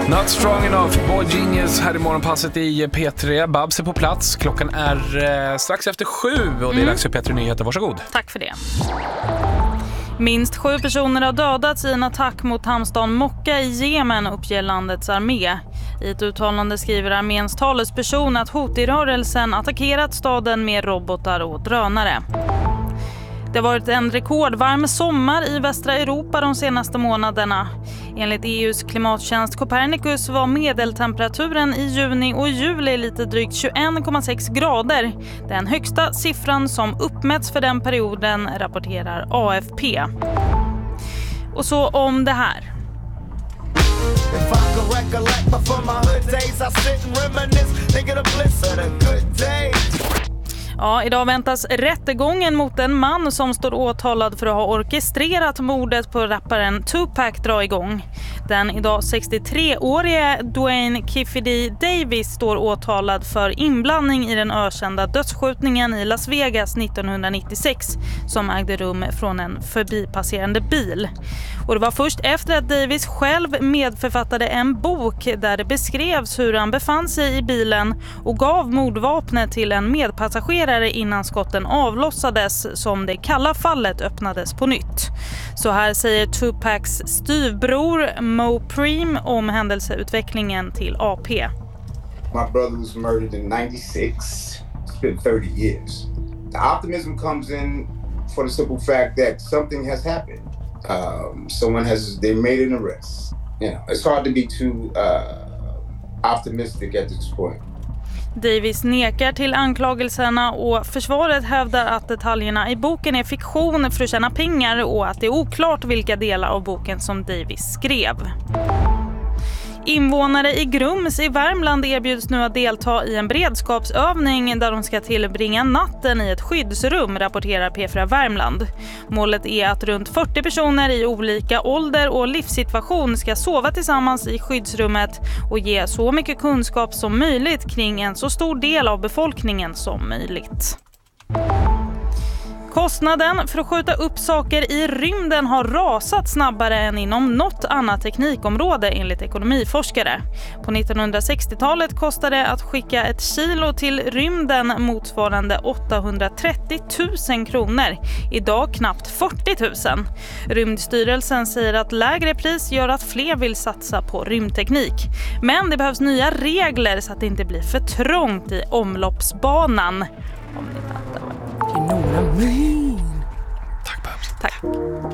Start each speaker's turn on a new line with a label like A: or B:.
A: Not strong enough, Boy Genius här i morgonpasset i P3. Babs är på plats, klockan är strax efter 7 och det är dags för P3 Nyheter, varsågod.
B: Tack för det. Minst 7 personer har dödats i en attack mot hamnstaden Mokka i Jemen, uppger landets armé. I ett uttalande skriver arméns talesperson att Houthi-rörelsen attackerat staden med robotar och drönare. Det har varit en rekordvarm sommar i västra Europa de senaste månaderna. Enligt EUs klimattjänst Copernicus var medeltemperaturen i juni och juli lite drygt 21,6 grader. Den högsta siffran som uppmätts för den perioden, rapporterar AFP. Och så om det här. Ja, idag väntas rättegången mot en man som står åtalad för att ha orkestrerat mordet på rapparen Tupac dra igång. Den idag 63-årige Dwayne Kiffedy Davis står åtalad för inblandning i den ökända dödsskjutningen i Las Vegas 1996 som ägde rum från en förbipasserande bil. Och det var först efter att Davis själv medförfattade en bok där det beskrevs hur han befann sig i bilen och gav mordvapnet till en medpassagerare innan skotten avlossades som det kalla fallet öppnades på nytt. Så här säger Tupacs styvbror Mo Preem om händelseutvecklingen till AP.
C: My brother was murdered in 96, spent 30 years. The optimism comes in for the simple fact that something has happened. They made an arrest. You know, it's hard to be too optimistic at this point.
B: Davis nekar till anklagelserna och försvaret hävdar att detaljerna i boken är fiktion för att tjäna pengar och att det är oklart vilka delar av boken som Davis skrev. Invånare i Grums i Värmland erbjuds nu att delta i en beredskapsövning där de ska tillbringa natten i ett skyddsrum, rapporterar P4 Värmland. Målet är att runt 40 personer i olika ålder och livssituation ska sova tillsammans i skyddsrummet och ge så mycket kunskap som möjligt kring en så stor del av befolkningen som möjligt. Kostnaden för att skjuta upp saker i rymden har rasat snabbare än inom något annat teknikområde enligt ekonomiforskare. På 1960-talet kostade det att skicka ett kilo till rymden motsvarande 830 000 kronor. Idag knappt 40 000. Rymdstyrelsen säger att lägre pris gör att fler vill satsa på rymdteknik. Men det behövs nya regler så att det inte blir för trångt i omloppsbanan. Om ni fattar.
A: Tack Babs.
B: Tack.